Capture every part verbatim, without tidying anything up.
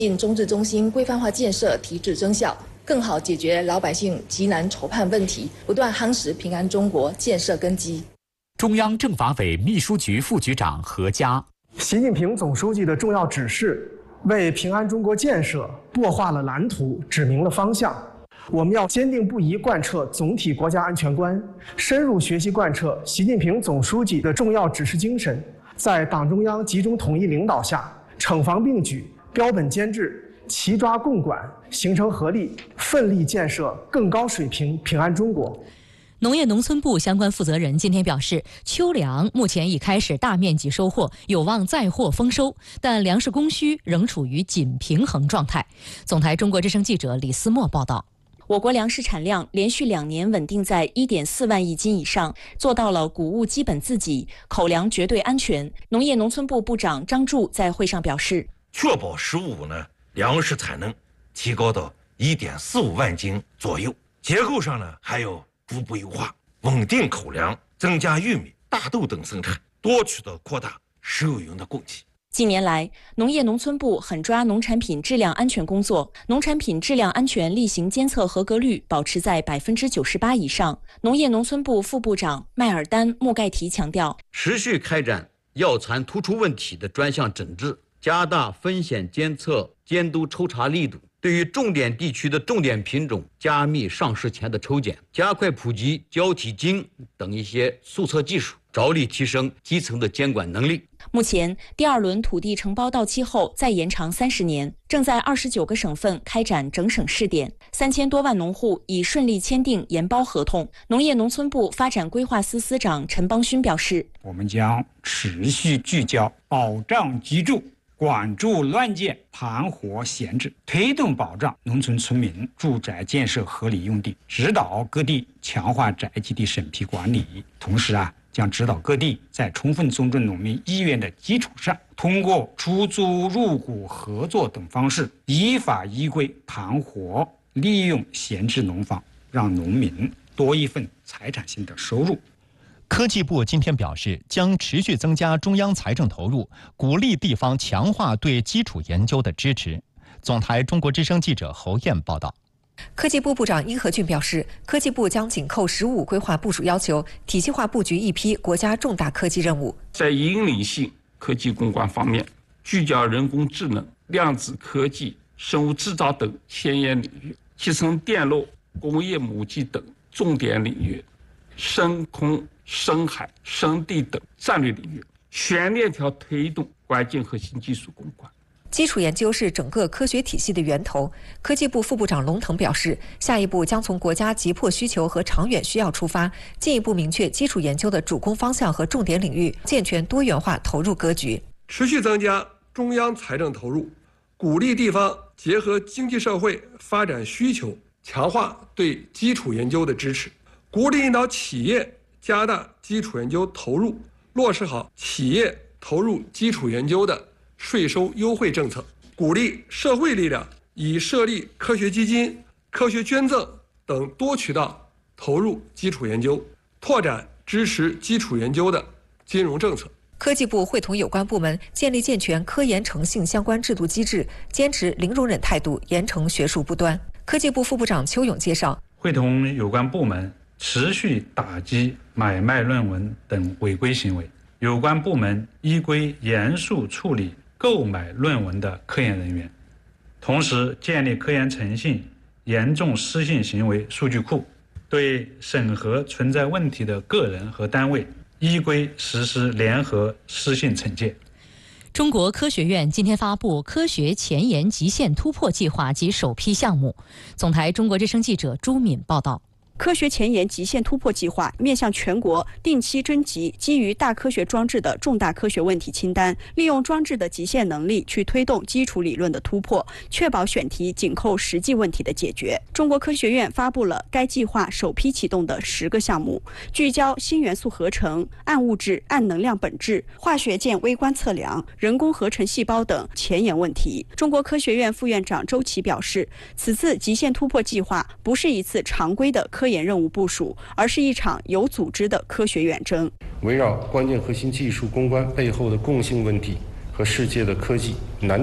因中治中心规范化建设提质增效，更好解决老百姓急难愁盼问题，不断夯实平安中国建设根基。 中央政法委秘书局副局长何佳， 习近平总书记的重要指示，为平安中国建设擘画了蓝图，指明了方向。我们要坚定不移贯彻总体国家安全观，深入学习贯彻习近平总书记的重要指示精神，在党中央集中统一领导下，惩防并举，标本兼治，齐抓共管，形成合力，奋力建设更高水平平安中国。 农业农村部相关负责人今天表示，秋粮目前已开始大面积收获，有望再获丰收，但粮食供需仍处于紧平衡状态。总台中国之声记者李思墨报道。 我国粮食产量连续两年稳定在 一点四万亿斤以上，做到了谷物基本自给，口粮绝对安全。农业农村部部长张柱在会上表示， 确保十五呢粮食产能提高到 一点四五万斤左右，结构上呢还有逐步优化，稳定口粮，增加玉米、大豆等生产，多渠道扩大食用油的供给。 近年来，农业农村部狠抓农产品质量安全工作，农产品质量安全例行监测合格率保持在百分之九十八以上。农业农村部副部长麦尔丹·穆盖提强调， 持续开展药残突出问题的专项整治，加大风险监测监督抽查力度，对于重点地区的重点品种加密上市前的抽检，加快普及胶体金等一些速测技术，着力提升基层的监管能力。 目前，第二轮土地承包到期后再延长三十年，正在二十九个省份开展整省试点，三千多万农户已顺利签订研包合同。农业农村部发展规划司司长陈邦勋表示， 我们将持续聚焦保障居住，管住乱建、盘活闲置，推动保障农村村民住宅建设合理用地，指导各地强化宅基地审批管理。同时啊，将指导各地在充分尊重农民意愿的基础上，通过出租、入股、合作等方式，依法依规盘活利用闲置农房，让农民多一份财产性的收入。 科技部今天表示，将持续增加中央财政投入，鼓励地方强化对基础研究的支持。总台中国之声记者侯燕报道。 科技部部长殷和俊表示，科技部将紧扣“十五”规划部署要求，体系化布局一批国家重大科技任务。 在引领性科技攻关方面，聚焦人工智能、量子科技、生物制造等前沿领域，集成电路、工业母机等重点领域，深空、深海、深地等战略领域，全链条推动关键核心技术攻关。 基础研究是整个科学体系的源头。科技部副部长龙腾表示，下一步将从国家急迫需求和长远需要出发，进一步明确基础研究的主攻方向和重点领域，健全多元化投入格局。 持续增加中央财政投入，鼓励地方结合经济社会发展需求，强化对基础研究的支持，鼓励引导企业加大基础研究投入，落实好企业投入基础研究的税收优惠政策，鼓励社会力量以设立科学基金、科学捐赠等多渠道投入基础研究，拓展支持基础研究的金融政策。 科技部会同有关部门建立健全科研诚信相关制度机制，坚持零容忍态度，严惩学术不端。科技部副部长邱勇介绍， 会同有关部门持续打击买卖论文等违规行为，有关部门依规严肃处理购买论文的科研人员，同时建立科研诚信严重失信行为数据库，对审核存在问题的个人和单位依规实施联合失信惩戒。 中国科学院今天发布科学前沿极限突破计划及首批项目。总台中国之声记者朱敏报道。 科学前沿极限突破计划面向全国定期征集基于大科学装置的重大科学问题清单，利用装置的极限能力去推动基础理论的突破，确保选题紧扣实际问题的解决。中国科学院发布了该计划首批启动的十个项目，聚焦新元素合成、暗物质、暗能量本质、化学键微观测量、人工合成细胞等前沿问题。中国科学院副院长周琦表示，此次极限突破计划不是一次常规的科研任务部署，而是一场有组织的科学远征。 围绕关键核心技术攻关背后的共性问题和世界的科技难题，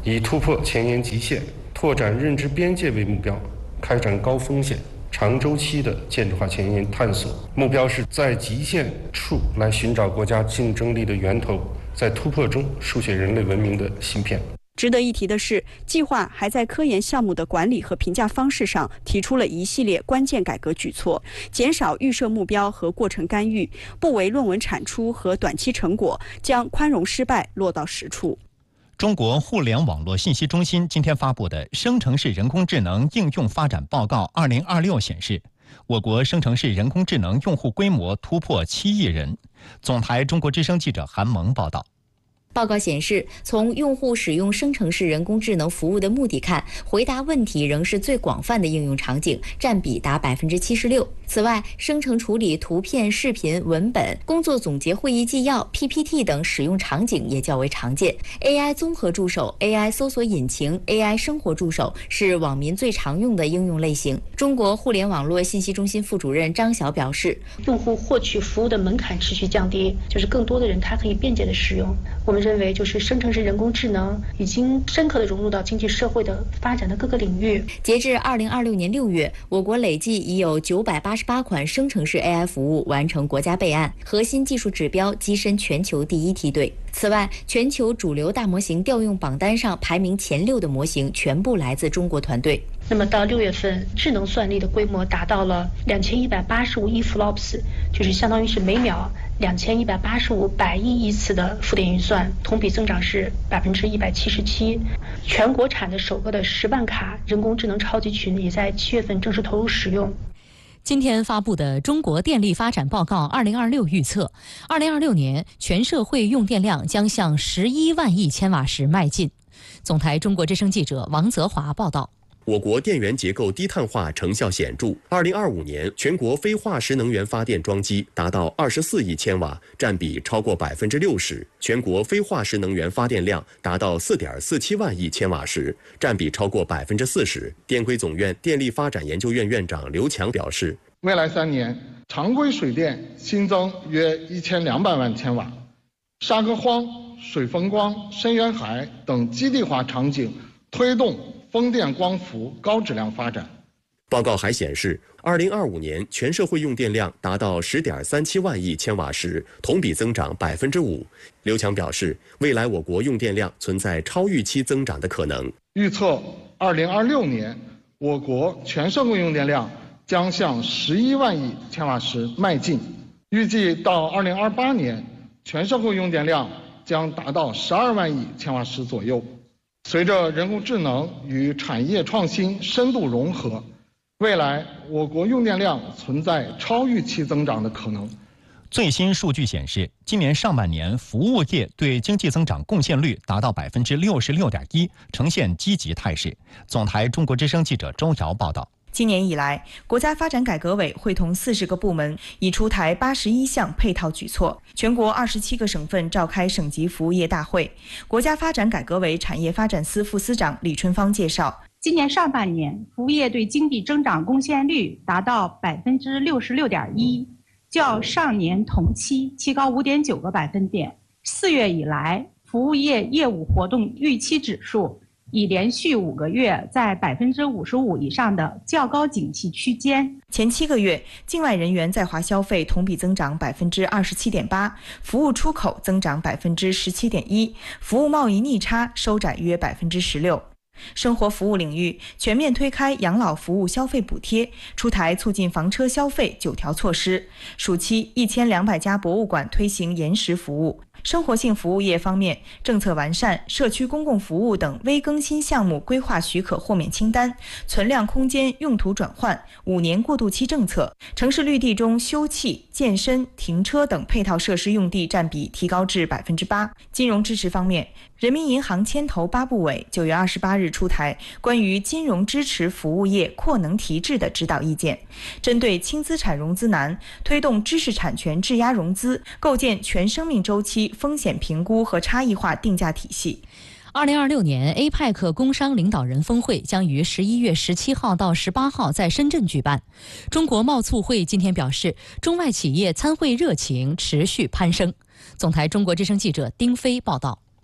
以突破前沿极限、拓展认知边界为目标，开展高风险、长周期的建制化前沿探索，目标是在极限处来寻找国家竞争力的源头，在突破中书写人类文明的芯片。 值得一提的是，计划还在科研项目的管理和评价方式上提出了一系列关键改革举措，减少预设目标和过程干预，不为论文产出和短期成果，将宽容失败落到实处。 中国互联网络信息中心今天发布的生成式人工智能应用发展报告二零二六显示，我国生成式人工智能用户规模突破七亿人。总台中国之声记者韩萌报道。 报告显示，从用户使用生成式人工智能服务的目的看，回答问题仍是最广泛的应用场景，占比达百分之七十六。此外，生成处理图片、视频、文本、工作总结会议纪要、P P T 等使用场景也较为常见。A I 综合助手、A I 搜索引擎、A I 生活助手是网民最常用的应用类型。中国互联网络信息中心副主任张晓表示， 用户获取服务的门槛持续降低，就是更多的人他可以便捷的使用。我们认为，就是生成式人工智能已经深刻的融入到经济社会的发展的各个领域。 截至二零二六年六月，我国累计已有九百八十八款生成式 A I 服务完成国家备案，核心技术指标跻身全球第一梯队。此外，全球主流大模型调用榜单上排名前六的模型全部来自中国团队。 那么到六月份，智能算力的规模达到了两千一百八十五亿 flops， 就是相当于是每秒两千一百八十五百亿亿次的负点运算，同比增长是百分之一百七十七。全国产的首个的十万卡人工智能超级群也在七月份正式投入使用。 今天发布的《中国电力发展报告二零二六》预测，二零二六年全社会用电量将向十一万亿千瓦时迈进。总台中国之声记者王泽华报道。 我国电源结构低碳化成效显著。二零二五年，全国非化石能源发电装机达到二十四亿千瓦，占比超过百分之六十。全国非化石能源发电量达到四点四七万亿千瓦时，占比超过百分之四十。电规总院电力发展研究院院长刘强表示， 未来三年，常规水电新增约一千两百万千瓦，沙壳荒、水风光、深渊海等基地化场景推动风电光伏高质量发展。 报告还显示，二零二五年全社会用电量达到十点三七万亿千瓦时，同比增长百分之五。刘强表示，未来我国用电量存在超预期增长的可能。 预测二零二六年，我国全社会用电量将向十一万亿千瓦时迈进。预计到二零二八年，全社会用电量将达到十二万亿千瓦时左右。随着人工智能与产业创新深度融合，未来我国用电量存在超预期增长的可能。 最新数据显示，今年上半年服务业对经济增长贡献率达到百分之六十六点一，呈现积极态势。总台中国之声记者周瑶报道。 今年以来，国家发展改革委会同四十个部门已出台八十一项配套举措，全国二十七个省份召开省级服务业大会。国家发展改革委产业发展司副司长李春芳介绍， 今年上半年，服务业对经济增长贡献率达到百分之六十六点一，较上年同期提高五点九个百分点。四月以来，服务业业务活动预期指数已连续五个月在百分之五十五以上的较高景气区间。 前七个月，境外人员在华消费同比增长百分之二十七点八，服务出口增长百分之十七点一，服务贸易逆差收窄约百分之十六。生活服务领域全面推开养老服务消费补贴，出台促进房车消费九条措施。暑期一千两百家博物馆推行延时服务。生活性服务业方面，政策完善社区公共服务等微更新项目规划许可豁免清单，存量空间用途转换五年过渡期政策。城市绿地中休憩、健身、停车等配套设施用地占比提高至百分之八。金融支持方面，人民银行牵头八部委九月二十八日出台关于金融支持服务业扩能提质的指导意见，针对轻资产融资难，推动知识产权质押融资，构建全生命周期风险评估和差异化定价体系。 二零二六年 A P E C 工商领导人峰会将于十一月十七号到十八号在深圳举办。中国贸促会今天表示，中外企业参会热情持续攀升。总台中国之声记者丁飞报道。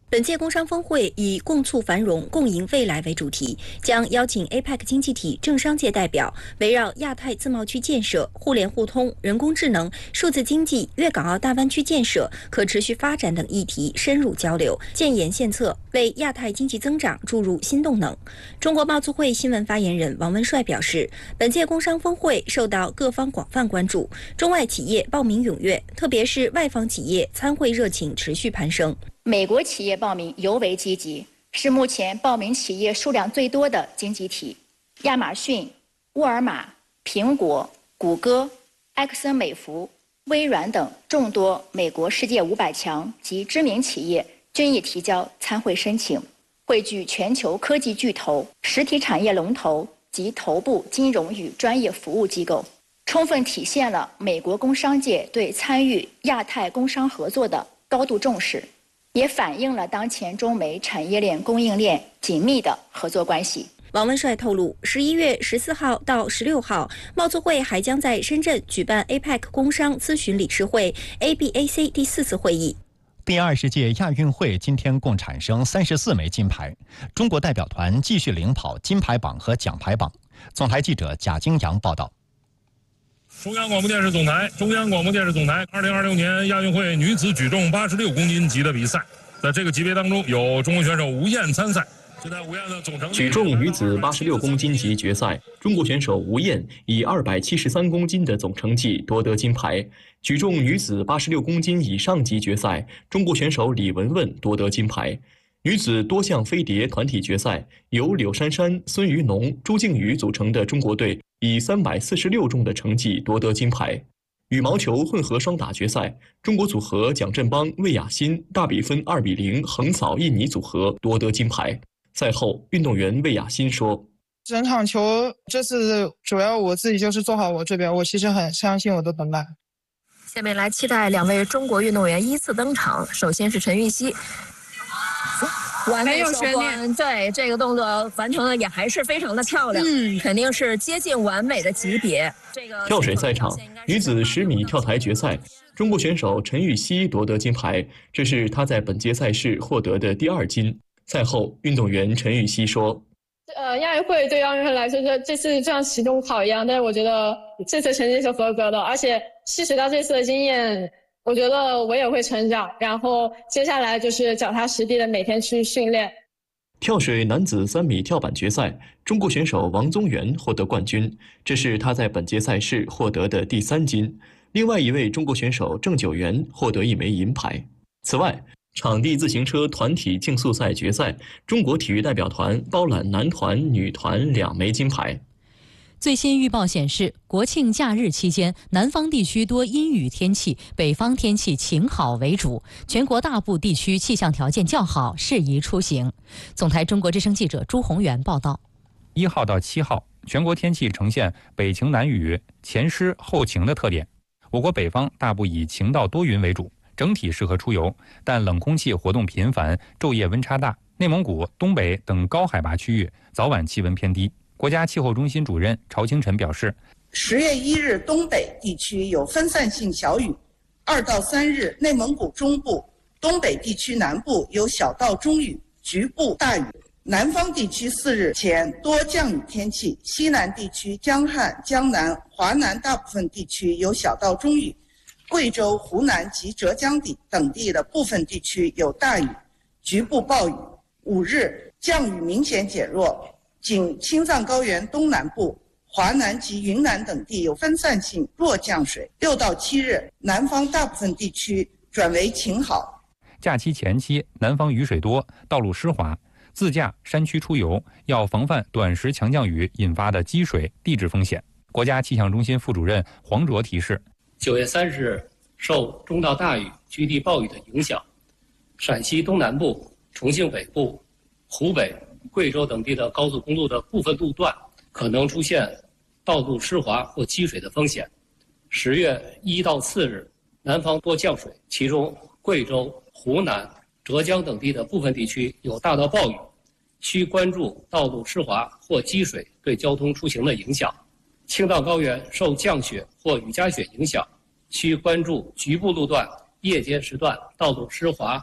本届工商峰会以共促繁荣、共赢未来为主题，将邀请 A P E C 经济体政商界代表，围绕亚太自贸区建设、互联互通、人工智能、数字经济、粤港澳大湾区建设、可持续发展等议题深入交流，建言献策，为亚太经济增长注入新动能。中国贸促会新闻发言人王文帅表示，本届工商峰会受到各方广泛关注，中外企业报名踊跃，特别是外方企业参会热情持续攀升。 美国企业报名尤为积极，是目前报名企业数量最多的经济体。亚马逊、沃尔玛、苹果、谷歌、埃克森美孚、微软等众多美国世界五百强及知名企业均已提交参会申请，汇聚全球科技巨头、实体产业龙头及头部金融与专业服务机构，充分体现了美国工商界对参与亚太工商合作的高度重视，也反映了当前中美产业链供应链紧密的合作关系。 王文帅透露，十一月十四号到十六号，贸促会还将在深圳举办 A P E C 工商咨询理事会 A B A C 第四次会议。 第二十届亚运会今天共产生三十四枚金牌，中国代表团继续领跑金牌榜和奖牌榜。总台记者贾京阳报道。 中央广播电视总台，中央广播电视总台，二零二六年亚运会女子举重八十六公斤级的比赛，在这个级别当中有中国选手吴燕参赛。现在吴燕的总成绩。 举重女子八十六公斤级决赛，中国选手吴燕以二百七十三公斤的总成绩夺得金牌。举重女子八十六公斤以上级决赛，中国选手李雯雯夺得金牌。女子多项飞碟团体决赛，由柳珊珊、孙于农、朱静宇组成的中国队以三百四十六重的成绩夺得金牌。羽毛球混合双打决赛，中国组合蒋振邦、魏雅欣大比分二比零横扫印尼组合，夺得金牌。赛后，运动员魏雅欣说：“ 整场球这次主要我自己就是做好我这边，我其实很相信我的本领。” 下面来期待两位中国运动员依次登场。首先是陈芋汐，完美收官，对这个动作完成的也还是非常的漂亮，嗯，肯定是接近完美的级别。这个跳水赛场，女子十米跳台决赛，中国选手陈芋汐夺得金牌，这是她在本届赛事获得的第二金。赛后，运动员陈芋汐说：“ 呃，亚运会对奥运会来说，这这次像期中考一样，但是我觉得这次成绩是合格的，而且吸取到这次的经验，我觉得我也会成长。然后接下来就是脚踏实地的每天去训练。” 跳水男子三米跳板决赛，中国选手王宗源获得冠军，这是他在本届赛事获得的第三金。另外一位中国选手郑九元获得一枚银牌。此外，场地自行车团体竞速赛决赛，中国体育代表团包揽男团、女团两枚金牌。 最新预报显示，国庆假日期间，南方地区多阴雨天气，北方天气晴好为主，全国大部地区气象条件较好，适宜出行。总台中国之声记者朱宏元报道。 一号到七号，全国天气呈现北晴南雨、前湿后晴的特点。我国北方大部以晴到多云为主，整体适合出游，但冷空气活动频繁，昼夜温差大。内蒙古、东北等高海拔区域早晚气温偏低。国家气候中心主任曹清晨表示， 十月一日东北地区有分散性小雨，二到三日内蒙古中部、东北地区南部有小到中雨，局部大雨。南方地区四日前多降雨天气，西南地区江汉、江南、华南大部分地区有小到中雨，贵州、湖南及浙江地等地的部分地区有大雨，局部暴雨。五日降雨明显减弱，仅青藏高原东南部、华南及云南等地有分散性弱降水。六到七日，南方大部分地区转为晴好。 假期前期，南方雨水多，道路湿滑，自驾山区出游要防范短时强降雨引发的积水、地质风险。国家气象中心副主任黄卓提示， 九月三十日，受中到大雨、局地暴雨的影响，陕西东南部、重庆北部、湖北、贵州等地的高速公路的部分路段可能出现道路湿滑或积水的风险。十月一到次日，南方多降水，其中贵州、湖南、浙江等地的部分地区有大到暴雨，需关注道路湿滑或积水对交通出行的影响。青藏高原受降雪或雨夹雪影响，需关注局部路段夜间时段道路湿滑、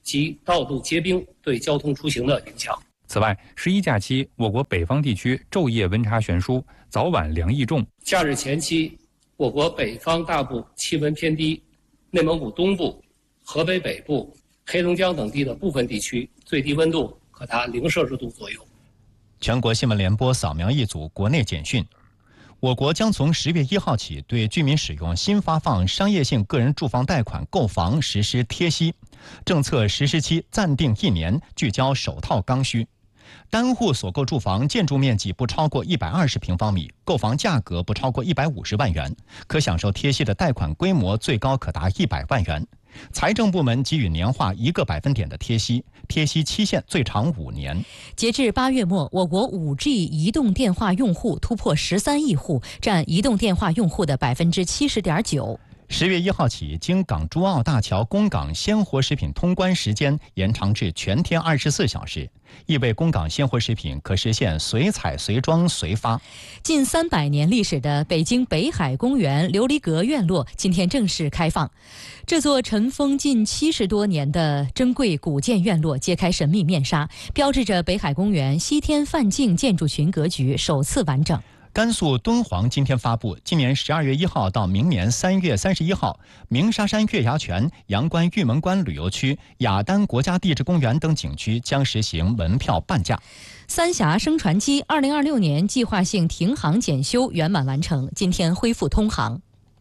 及道路结冰对交通出行的影响。 此外，十一假期我国北方地区昼夜温差悬殊，早晚凉意重。 假日前期，我国北方大部气温偏低，内蒙古东部、河北北部、黑龙江等地的部分地区最低温度可达零摄氏度左右。 全国新闻联播扫描一组国内简讯。我国将从十月一号起对居民使用新发放商业性个人住房贷款购房实施贴息，政策实施期暂定一年，聚焦首套刚需。单户所购住房建筑面积不超过一百二十平方米，购房价格不超过一百五十万元，可享受贴息的贷款规模最高可达一百万元。财政部门给予年化一个百分点的贴息，贴息期限最长五年。 截至八月末，我国 五 G 移动电话用户突破十三亿户，占移动电话用户的百分之七十点九。 十月一号起，经港珠澳大桥供港鲜活食品通关时间延长至全天二十四小时，意味供港鲜活食品可实现随采随装随发。 近三百年历史的北京北海公园琉璃阁院落今天正式开放。这座尘封近七十多年的珍贵古建院落揭开神秘面纱，标志着北海公园西天梵境建筑群格局首次完整。 甘肃敦煌今天发布，今年十二月一号到明年三月三十一号，鸣沙山月牙泉、阳关玉门关旅游区、雅丹国家地质公园等景区将实行门票半价。 三峡升船机二零二六年计划性停航检修圆满完成，今天恢复通航。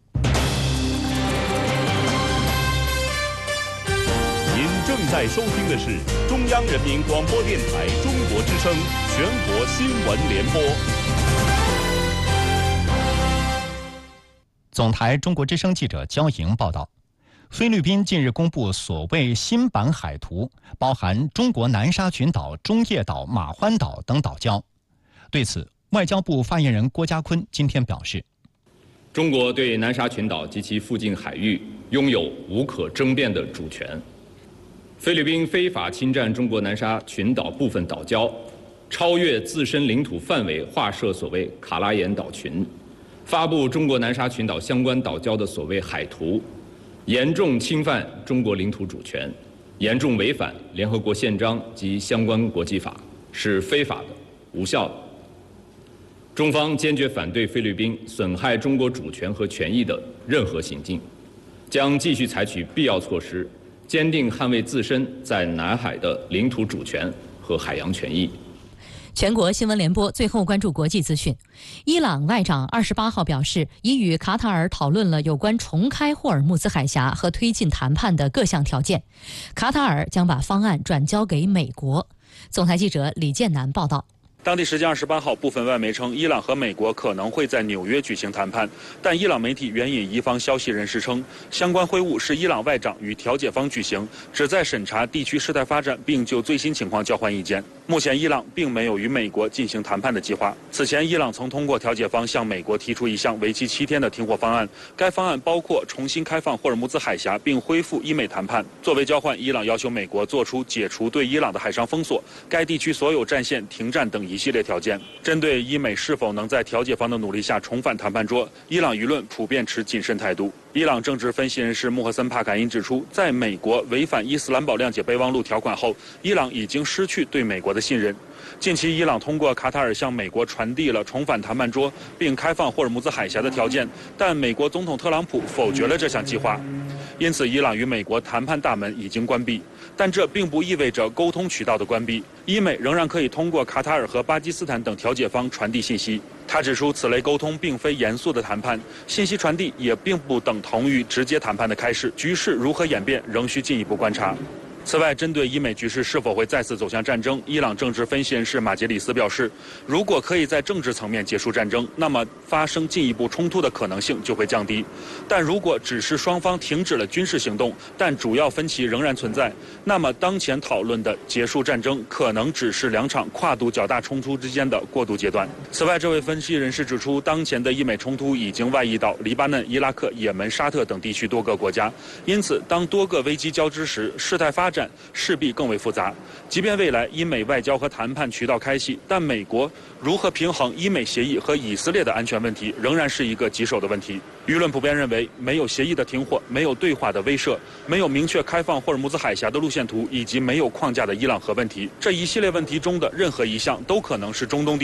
您正在收听的是中央人民广播电台中国之声全国新闻联播。 总台中国之声记者焦莹报道，菲律宾近日公布所谓新版海图，包含中国南沙群岛、中业岛、马欢岛等岛礁。对此，外交部发言人郭家坤今天表示， 中国对南沙群岛及其附近海域拥有无可争辩的主权。菲律宾非法侵占中国南沙群岛部分岛礁，超越自身领土范围划设所谓卡拉岩岛群，发布中国南沙群岛相关岛礁的所谓海图，严重侵犯中国领土主权，严重违反联合国宪章及相关国际法，是非法的、无效的。中方坚决反对菲律宾损害中国主权和权益的任何行径，将继续采取必要措施，坚定捍卫自身在南海的领土主权和海洋权益。 全国新闻联播最后关注国际资讯。伊朗外长二十八号表示，已与卡塔尔讨论了有关重开霍尔木兹海峡和推进谈判的各项条件，卡塔尔将把方案转交给美国。总台记者李建南报道。 当地时间二十八号，部分外媒称，伊朗和美国可能会在纽约举行谈判，但伊朗媒体援引伊方消息人士称，相关会晤是伊朗外长与调解方举行，旨在审查地区事态发展，并就最新情况交换意见。目前，伊朗并没有与美国进行谈判的计划。此前，伊朗曾通过调解方向美国提出一项为期七天的停火方案，该方案包括重新开放霍尔木兹海峡，并恢复伊美谈判。作为交换，伊朗要求美国做出解除对伊朗的海上封锁、该地区所有战线停战等一系列条件。针对伊美是否能在调解方的努力下重返谈判桌，伊朗舆论普遍持谨慎态度。伊朗政治分析人士穆赫森·帕坎因指出，在美国违反伊斯兰堡谅解备忘录条款后，伊朗已经失去对美国的信任。近期，伊朗通过卡塔尔向美国传递了重返谈判桌并开放霍尔木兹海峡的条件，但美国总统特朗普否决了这项计划。因此，伊朗与美国谈判大门已经关闭，但这并不意味着沟通渠道的关闭。伊美仍然可以通过卡塔尔和巴基斯坦等调解方传递信息。他指出，此类沟通并非严肃的谈判，信息传递也并不等同于直接谈判的开始。局势如何演变，仍需进一步观察。此外，针对伊美局势是否会再次走向战争，伊朗政治分析人士马杰里斯表示，如果可以在政治层面结束战争，那么发生进一步冲突的可能性就会降低。但如果只是双方停止了军事行动，但主要分歧仍然存在，那么当前讨论的结束战争可能只是两场跨度较大冲突之间的过渡阶段。此外，这位分析人士指出，当前的伊美冲突已经外溢到黎巴嫩、伊拉克、也门、沙特等地区多个国家，因此当多个危机交织时，事态发展展势必更为复杂。即便未来伊美外交和谈判渠道开启，但美国如何平衡伊美协议和以色列的安全问题，仍然是一个棘手的问题。舆论普遍认为，没有协议的停火，没有对话的威慑，没有明确开放霍尔木兹海峡的路线图，以及没有框架的伊朗核问题，这一系列问题中的任何一项都可能是中东地